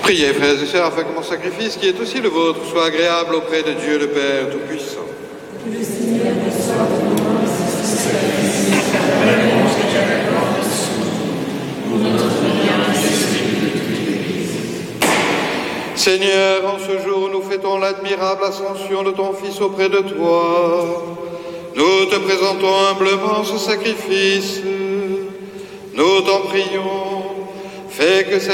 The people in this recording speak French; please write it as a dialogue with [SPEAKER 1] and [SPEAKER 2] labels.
[SPEAKER 1] Priez, frères et sœurs, afin que mon sacrifice, qui est aussi le vôtre, soit agréable auprès de Dieu le Père Tout-Puissant.
[SPEAKER 2] Que le Seigneur reçoive de moi ce sacrifice agréablement et agréablement pour notre bien et celui de toute l'Église.
[SPEAKER 1] Seigneur, en ce jour où nous fêtons l'admirable ascension de ton Fils auprès de toi, nous te présentons humblement ce sacrifice. Nous t'en prions, fais que cette